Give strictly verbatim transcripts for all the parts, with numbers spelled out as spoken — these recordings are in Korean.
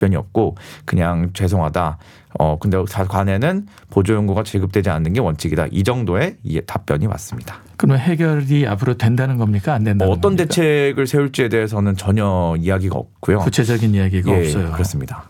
답변이 없고 그냥 죄송하다. 어 근데 관에는 보조연구가 지급되지 않는 게 원칙이다. 이 정도의 답변이 왔습니다. 그러면 해결이 앞으로 된다는 겁니까? 안 된다는 뭐 어떤 겁니까? 대책을 세울지에 대해서는 전혀 이야기가 없고요. 구체적인 이야기가 예, 없어요. 그렇습니다.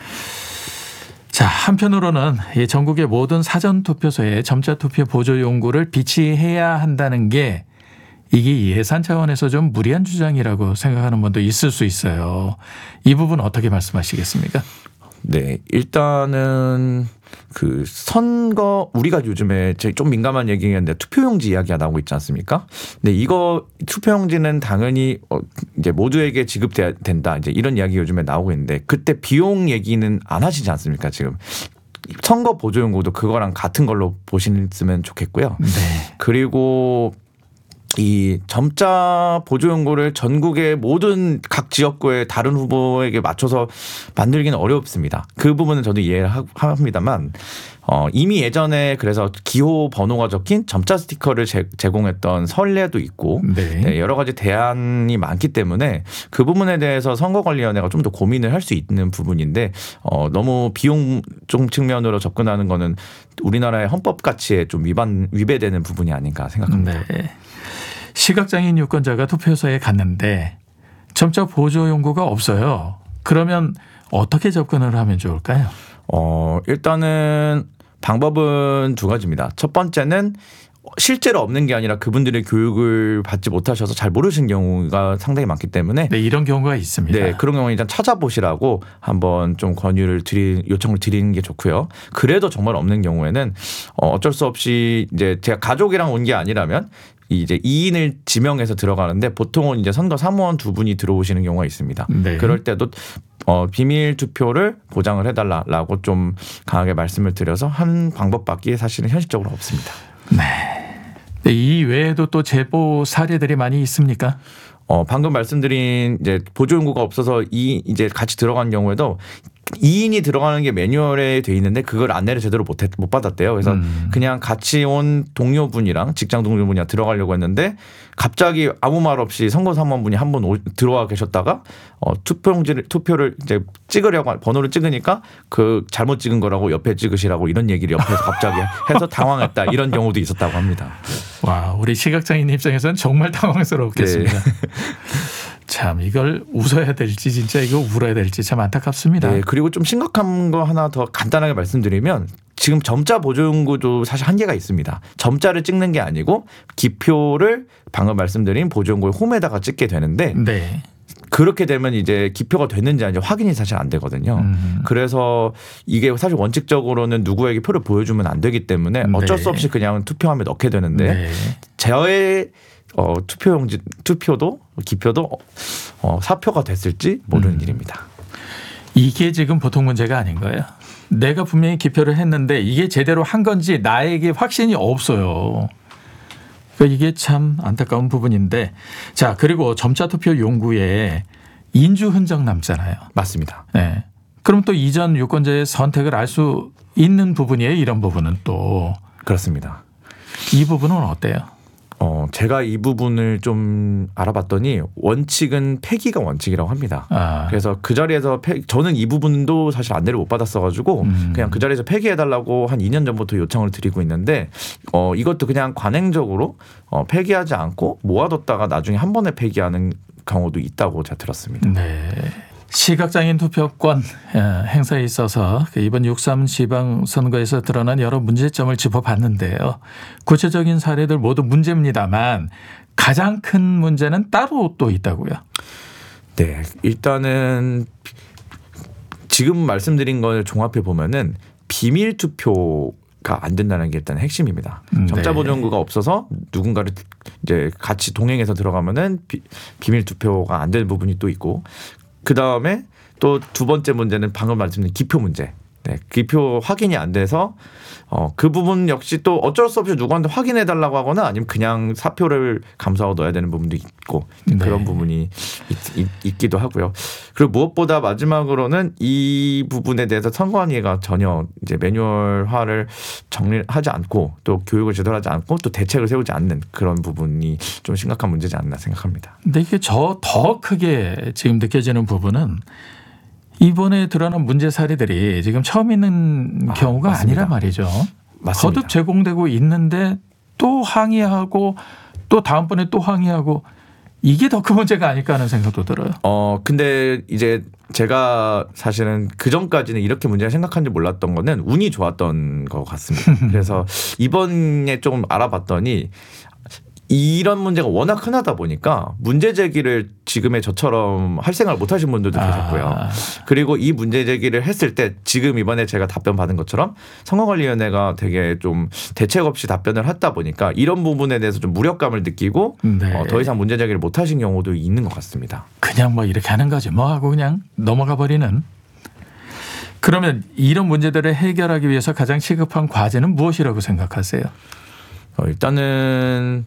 자, 한편으로는 이 전국의 모든 사전투표소에 점자투표 보조용구를 비치해야 한다는 게 이게 예산 차원에서 좀 무리한 주장이라고 생각하는 분도 있을 수 있어요. 이 부분 어떻게 말씀하시겠습니까? 네, 일단은 그 선거 우리가 요즘에 좀 민감한 얘기인데 투표용지 이야기가 나오고 있지 않습니까? 근데 이거 투표용지는 당연히 이제 모두에게 지급돼야 된다. 이제 이런 이야기 요즘에 나오고 있는데 그때 비용 얘기는 안 하시지 않습니까? 지금 선거 보조용구도 그거랑 같은 걸로 보시면 좋겠고요. 네. 그리고 이 점자 보조용구를 전국의 모든 각 지역구의 다른 후보에게 맞춰서 만들기는 어렵습니다. 그 부분은 저도 이해를 합니다만 어, 이미 예전에 그래서 기호 번호가 적힌 점자 스티커를 제, 제공했던 선례도 있고 네. 네, 여러 가지 대안이 많기 때문에 그 부분에 대해서 선거관리위원회가 좀 더 고민을 할 수 있는 부분인데 어, 너무 비용 좀 측면으로 접근하는 거는 우리나라의 헌법 가치에 좀 위반 위배되는 부분이 아닌가 생각합니다. 네. 시각장애인 유권자가 투표소에 갔는데 점자 보조용구가 없어요. 그러면 어떻게 접근을 하면 좋을까요? 어, 일단은 방법은 두 가지입니다. 첫 번째는 실제로 없는 게 아니라 그분들의 교육을 받지 못하셔서 잘 모르시는 경우가 상당히 많기 때문에 네, 이런 경우가 있습니다. 네, 그런 경우는 일단 찾아보시라고 한번 좀 권유를 드리 요청을 드리는 게 좋고요. 그래도 정말 없는 경우에는 어쩔 수 없이 이제 제가 가족이랑 온 게 아니라면 이제 이 인을 지명해서 들어가는데 보통은 이제 선거 사무원 두 분이 들어오시는 경우가 있습니다. 네. 그럴 때도 어, 비밀 투표를 보장을 해달라고 좀 강하게 말씀을 드려서 한 방법밖에 사실은 현실적으로 없습니다. 네. 이 외에도 또 제보 사례들이 많이 있습니까? 어, 방금 말씀드린 이제 보조용구가 없어서 이 이제 같이 들어간 경우에도 이 인이 들어가는 게 매뉴얼에 돼 있는데 그걸 안내를 제대로 못, 했, 못 받았대요. 그래서 음. 그냥 같이 온 동료분이랑 직장 동료분이랑 들어가려고 했는데 갑자기 아무 말 없이 선거사무원분이 한 분 들어와 계셨다가 어, 투표용지를 투표를 이제 찍으려고 번호를 찍으니까 그 잘못 찍은 거라고 옆에 찍으시라고 이런 얘기를 옆에서 갑자기 해서 당황했다 이런 경우도 있었다고 합니다. 와, 우리 시각장애인 입장에서는 정말 당황스럽겠습니다. 네. 참 이걸 웃어야 될지 진짜 이거 울어야 될지 참 안타깝습니다. 네, 그리고 좀 심각한 거 하나 더 간단하게 말씀드리면 지금 점자 보조용구도 사실 한계가 있습니다. 점자를 찍는 게 아니고 기표를 방금 말씀드린 보조용구의 홈에다가 찍게 되는데 네. 그렇게 되면 이제 기표가 됐는지 아닌지 확인이 사실 안 되거든요. 음. 그래서 이게 사실 원칙적으로는 누구에게 표를 보여주면 안 되기 때문에 어쩔 네. 수 없이 그냥 투표함에 넣게 되는데 네. 저의 어, 투표용지, 투표도 기표도 어, 사표가 됐을지 모르는 음. 일입니다. 이게 지금 보통 문제가 아닌 거예요. 내가 분명히 기표를 했는데 이게 제대로 한 건지 나에게 확신이 없어요. 그러니까 이게 참 안타까운 부분인데 자 그리고 점자 투표 용구에 인주 흔적 남잖아요. 맞습니다. 네. 그럼 또 이전 유권자의 선택을 알 수 있는 부분이에요. 이런 부분은 또. 그렇습니다. 이 부분은 어때요? 어, 제가 이 부분을 좀 알아봤더니 원칙은 폐기가 원칙이라고 합니다. 아. 그래서 그 자리에서 폐, 저는 이 부분도 사실 안내를 못 받았어가지고 음. 그냥 그 자리에서 폐기해달라고 한 이 년 전부터 요청을 드리고 있는데 어, 이것도 그냥 관행적으로 어, 폐기하지 않고 모아뒀다가 나중에 한 번에 폐기하는 경우도 있다고 제가 들었습니다. 네. 시각장애인 투표권 행사에 있어서 이번 육삼 지방선거에서 드러난 여러 문제점을 짚어봤는데요. 구체적인 사례들 모두 문제입니다만 가장 큰 문제는 따로 또 있다고요. 네, 일단은 지금 말씀드린 걸 종합해 보면은 비밀 투표 가 안 된다는 게 일단 핵심입니다. 네. 점자 보조용구가 없어서 누군가를 이제 같이 동행해서 들어가면은 비, 비밀 투표가 안 되는 부분이 또 있고 그 다음에 또 두 번째 문제는 방금 말씀드린 기표 문제. 네, 기표 확인이 안 돼서 어, 그 부분 역시 또 어쩔 수 없이 누구한테 확인해 달라고 하거나 아니면 그냥 사표를 감사하고 넣어야 되는 부분도 있고 네. 그런 부분이 있, 있, 있기도 하고요. 그리고 무엇보다 마지막으로는 이 부분에 대해서 선관위가 전혀 이제 매뉴얼화를 정리하지 않고 또 교육을 제대로 하지 않고 또 대책을 세우지 않는 그런 부분이 좀 심각한 문제지 않나 생각합니다. 근데 이게 저 더 크게 지금 느껴지는 부분은 이번에 드러난 문제 사례들이 지금 처음 있는 아, 경우가 맞습니다. 아니란 말이죠. 맞습니다. 거듭 제공되고 있는데 또 항의하고 또 다음번에 또 항의하고 이게 더 큰 문제가 아닐까 하는 생각도 들어요. 어 근데 이제 제가 사실은 그 전까지는 이렇게 문제를 생각한지 몰랐던 거는 운이 좋았던 것 같습니다. 그래서 이번에 좀 알아봤더니 이런 문제가 워낙 흔하다 보니까 문제 제기를 지금의 저처럼 할 생각을 못 하신 분들도 계셨고요. 아. 그리고 이 문제 제기를 했을 때 지금 이번에 제가 답변 받은 것처럼 선거관리위원회가 되게 좀 대책 없이 답변을 했다 보니까 이런 부분에 대해서 좀 무력감을 느끼고 네. 어, 더 이상 문제 제기를 못 하신 경우도 있는 것 같습니다. 그냥 뭐 이렇게 하는 거지 뭐 하고 그냥 넘어가 버리는. 그러면 이런 문제들을 해결하기 위해서 가장 시급한 과제는 무엇이라고 생각하세요? 어, 일단은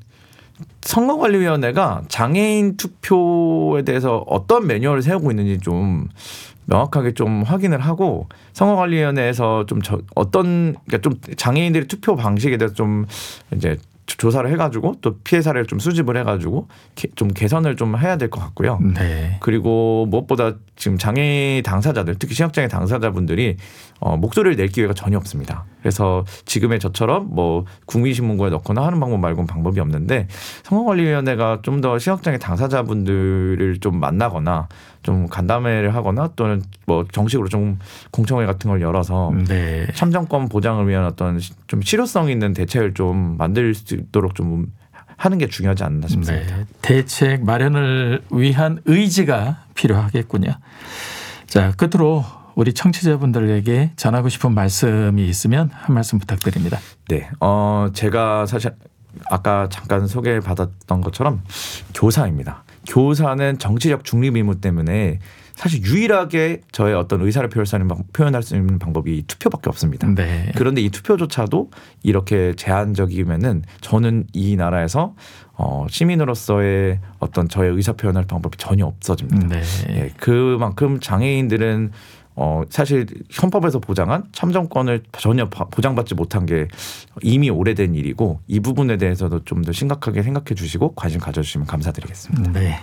선거관리위원회가 장애인 투표에 대해서 어떤 매뉴얼을 세우고 있는지 좀 명확하게 좀 확인을 하고 선거관리위원회에서 좀 저, 어떤 그러니까 좀 장애인들의 투표 방식에 대해서 좀 이제 조사를 해가지고 또 피해 사례를 좀 수집을 해가지고 좀 개선을 좀 해야 될 것 같고요. 네. 그리고 무엇보다 지금 장애 당사자들 특히 시각장애 당사자분들이 어, 목소리를 낼 기회가 전혀 없습니다. 그래서 지금의 저처럼 뭐 국민신문고에 넣거나 하는 방법 말고는 방법이 없는데 선거관리위원회가 좀 더 시각장애 당사자분들을 좀 만나거나 좀 간담회를 하거나 또는 뭐 정식으로 좀 공청회 같은 걸 열어서 네. 참정권 보장을 위한 어떤 좀 실효성 있는 대책을 좀 만들 수 있도록 좀 하는 게 중요하지 않나 싶습니다. 네. 대책 마련을 위한 의지가 필요하겠군요. 자, 끝으로 우리 청취자분들에게 전하고 싶은 말씀이 있으면 한 말씀 부탁드립니다. 네, 어 제가 사실 아까 잠깐 소개받았던 것처럼 교사입니다. 교사는 정치적 중립 의무 때문에 사실 유일하게 저의 어떤 의사를 표현할 수 있는 방법이 투표밖에 없습니다. 네. 그런데 이 투표조차도 이렇게 제한적이면은 저는 이 나라에서 어, 시민으로서의 어떤 저의 의사 표현할 방법이 전혀 없어집니다. 네. 예, 그만큼 장애인들은 어, 사실 헌법에서 보장한 참정권을 전혀 보장받지 못한 게 이미 오래된 일이고 이 부분에 대해서도 좀 더 심각하게 생각해 주시고 관심 가져주시면 감사드리겠습니다. 네.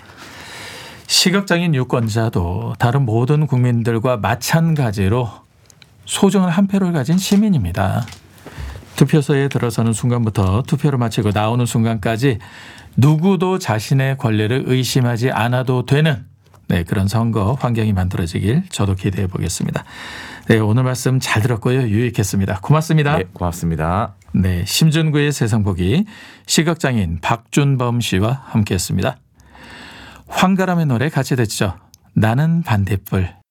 시각장애인 유권자도 다른 모든 국민들과 마찬가지로 소중한 한 표를 가진 시민입니다. 투표소에 들어서는 순간부터 투표를 마치고 나오는 순간까지 누구도 자신의 권리를 의심하지 않아도 되는 네, 그런 선거 환경이 만들어지길 저도 기대해 보겠습니다. 네, 오늘 말씀 잘 들었고요. 유익했습니다. 고맙습니다. 네, 고맙습니다. 네, 심준구의 세상보기 시각장애인 박준범 씨와 함께했습니다. 황가람의 노래 같이 듣죠. 나는 반딧불.